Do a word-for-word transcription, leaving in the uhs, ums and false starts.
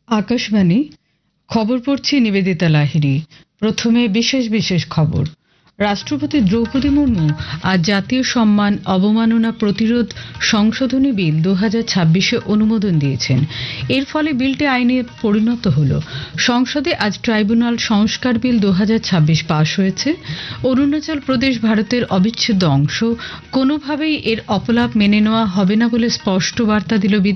আকাশবাণী খবর পড়ছি নিবেদিতা লাহিড়ী। প্রথমে বিশেষ বিশেষ খবর। রাষ্ট্রপতি দ্রৌপদী মুর্মু আজ জাতীয় সম্মান অবমাননা প্রতিরোধ সংশোধনী বিল দু হাজার ছাব্বিশে অনুমোদন দিয়েছেন। এর ফলে বিলটি আইনে পরিণত হল। সংসদে আজ ট্রাইব্যুনাল সংস্কার বিল দু হাজার ছাব্বিশ পাশ হয়েছে। অরুণাচল প্রদেশ ভারতের অবিচ্ছেদ্য অংশ, কোনোভাবেই এর অপলাপ মেনে নেওয়া হবে না বলে স্পষ্ট বার্তা দিল